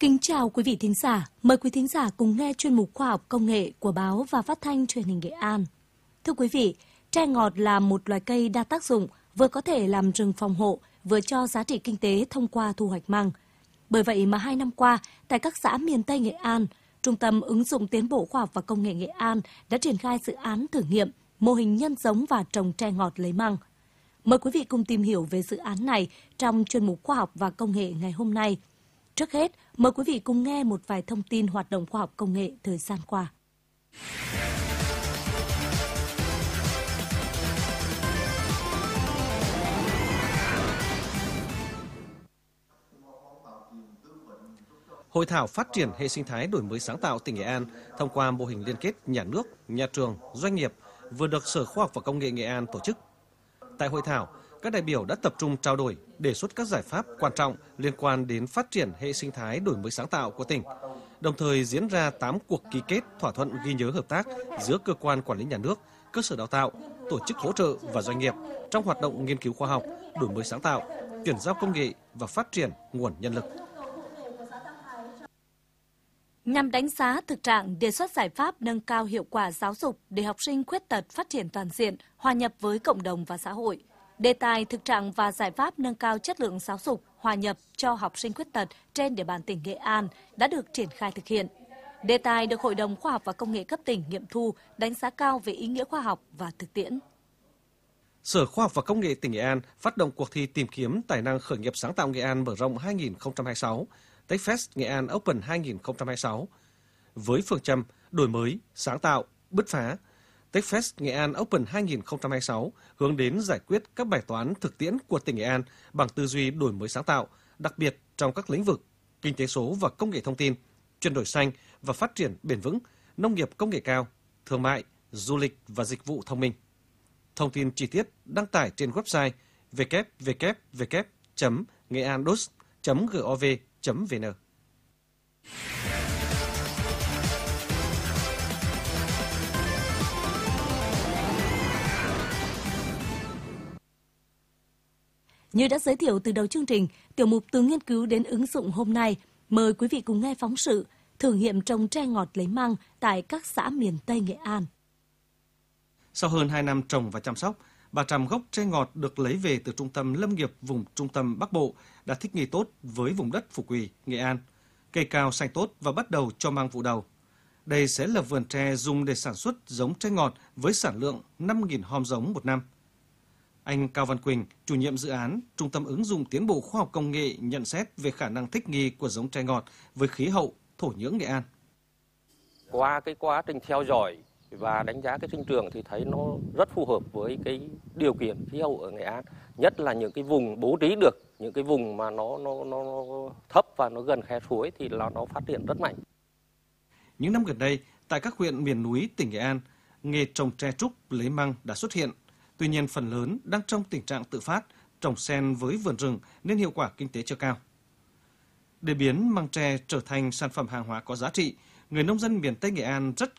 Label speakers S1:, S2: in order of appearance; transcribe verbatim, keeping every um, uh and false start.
S1: Kính chào quý vị thính giả, mời quý thính giả cùng nghe chuyên mục khoa học công nghệ của báo và phát thanh truyền hình Nghệ An. Thưa quý vị, tre ngọt là một loài cây đa tác dụng, vừa có thể làm rừng phòng hộ, vừa cho giá trị kinh tế thông qua thu hoạch măng. Bởi vậy mà hai năm qua, tại các xã miền Tây Nghệ An, Trung tâm ứng dụng tiến bộ khoa học và công nghệ Nghệ An đã triển khai dự án thử nghiệm mô hình nhân giống và trồng tre ngọt lấy măng. Mời quý vị cùng tìm hiểu về dự án này trong chuyên mục khoa học và công nghệ ngày hôm nay. Trước hết, mời quý vị cùng nghe một vài thông tin hoạt động khoa học công nghệ thời gian qua.
S2: Hội thảo phát triển hệ sinh thái đổi mới sáng tạo tỉnh Nghệ An thông qua mô hình liên kết nhà nước, nhà trường, doanh nghiệp vừa được Sở Khoa học và Công nghệ Nghệ An tổ chức. Tại hội thảo, các đại biểu đã tập trung trao đổi, đề xuất các giải pháp quan trọng liên quan đến phát triển hệ sinh thái đổi mới sáng tạo của tỉnh. Đồng thời diễn ra tám cuộc ký kết thỏa thuận ghi nhớ hợp tác giữa cơ quan quản lý nhà nước, cơ sở đào tạo, tổ chức hỗ trợ và doanh nghiệp trong hoạt động nghiên cứu khoa học, đổi mới sáng tạo, chuyển giao công nghệ và phát triển nguồn nhân lực.
S1: Nhằm đánh giá thực trạng, đề xuất giải pháp nâng cao hiệu quả giáo dục để học sinh khuyết tật phát triển toàn diện, hòa nhập với cộng đồng và xã hội. Đề tài thực trạng và giải pháp nâng cao chất lượng giáo dục, hòa nhập cho học sinh khuyết tật trên địa bàn tỉnh Nghệ An đã được triển khai thực hiện. Đề tài được Hội đồng Khoa học và Công nghệ cấp tỉnh nghiệm thu, đánh giá cao về ý nghĩa khoa học và thực tiễn.
S2: Sở Khoa học và Công nghệ tỉnh Nghệ An phát động cuộc thi tìm kiếm tài năng khởi nghiệp sáng tạo Nghệ An mở rộng hai nghìn không trăm hai mươi sáu, TechFest Nghệ An Open hai nghìn không trăm hai mươi sáu. Với phương châm đổi mới, sáng tạo, bứt phá, TechFest Nghệ An Open hai nghìn không trăm hai mươi sáu hướng đến giải quyết các bài toán thực tiễn của tỉnh Nghệ An bằng tư duy đổi mới sáng tạo, đặc biệt trong các lĩnh vực kinh tế số và công nghệ thông tin, chuyển đổi xanh và phát triển bền vững, nông nghiệp công nghệ cao, thương mại, du lịch và dịch vụ thông minh. Thông tin chi tiết đăng tải trên website w w w chấm nghệ-an-dos chấm gov chấm vn.
S1: Như đã giới thiệu từ đầu chương trình, tiểu mục từ nghiên cứu đến ứng dụng hôm nay, mời quý vị cùng nghe phóng sự thử nghiệm trồng tre ngọt lấy măng tại các xã miền Tây Nghệ An.
S2: Sau hơn hai năm trồng và chăm sóc, ba trăm gốc tre ngọt được lấy về từ Trung tâm Lâm nghiệp vùng Trung tâm Bắc Bộ đã thích nghi tốt với vùng đất Phủ Quỳ, Nghệ An. Cây cao xanh tốt và bắt đầu cho măng vụ đầu. Đây sẽ là vườn tre dùng để sản xuất giống tre ngọt với sản lượng năm nghìn hom giống một năm. Anh Cao Văn Quỳnh, chủ nhiệm dự án Trung tâm ứng dụng tiến bộ khoa học công nghệ nhận xét về khả năng thích nghi của giống tre ngọt với khí hậu, thổ nhưỡng Nghệ An.
S3: Qua cái quá trình theo dõi và đánh giá cái sinh trưởng thì thấy nó rất phù hợp với cái điều kiện khí hậu ở Nghệ An, nhất là những cái vùng bố trí được, những cái vùng mà nó nó nó thấp và nó gần khe suối thì là nó phát triển rất mạnh.
S2: Những năm gần đây, tại các huyện miền núi tỉnh Nghệ An, nghề trồng tre trúc lấy măng đã xuất hiện. Tuy nhiên, phần lớn đang trong tình trạng tự phát, trồng xen với vườn rừng nên hiệu quả kinh tế chưa cao. Để biến măng tre trở thành sản phẩm hàng hóa có giá trị, người nông dân miền Tây Nghệ An rất